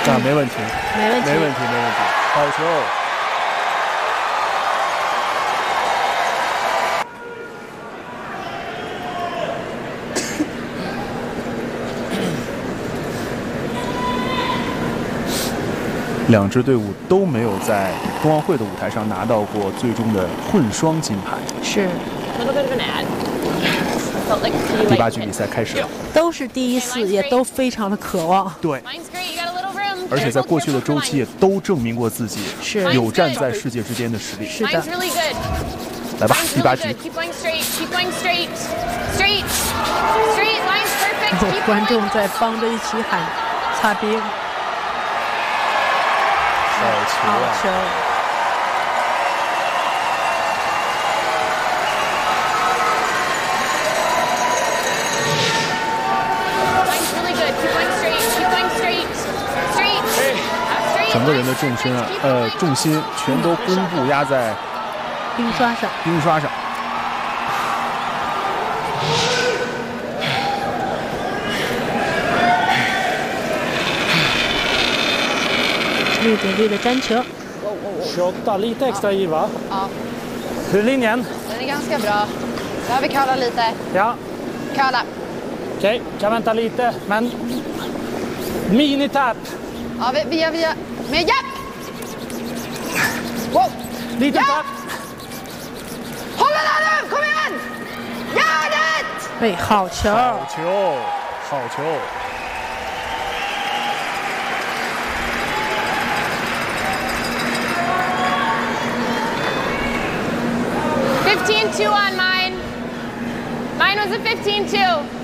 啊，没问题， 没问题， 没问题，没问题，好球！两支队伍都没有在冬奥会的舞台上拿到过最终的混双金牌。 是。 第8局比赛开始了， 都是第一次，也都非常的渴望。 对，而且在过去的周期也都证明过自己是有站在世界之巅的实力。 是的。 来吧，第8局。 观众在帮着一起喊擦边。 好球啊！ 好球。 整个人的重心全都弓步压在冰刷上。 冰刷上。 6.6的粘球。 28, lite extra giv va? Ja. Hur är linjen? Den är ganska bra. Behöver curla lite. Ja. Curla. Okej, kan vänta lite, men mini-tap. Ja, vi gör med japp! Wow! Liten tap. Håll den här nu! Kom igen! Gör det! 哎，好球！ 好球！好球！ 15-2 on mine. Mine was a 15-2.